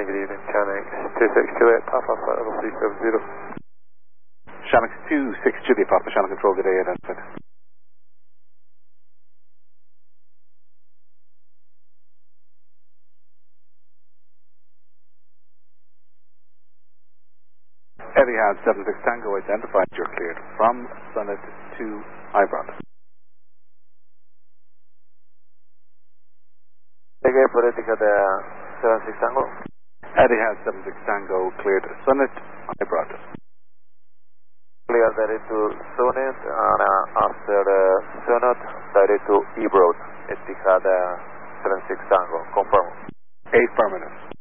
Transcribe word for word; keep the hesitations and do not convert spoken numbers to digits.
Hey, good evening, Chanex two six two eight, Papa Flight Level three seven zero. Chanex two six Juliet, Papa Channel Control, good day, identified. Etihad seven six Tango, identified, you're cleared from Summit to Ibrox. Okay, for Etihad uh, seven six Tango. Etihad seven six Tango, cleared Summit, Ibrox. Clear direct to Summit, and uh, after uh, Summit, direct to Ibrox. Etihad uh, seven six Tango, confirm. Affirmative.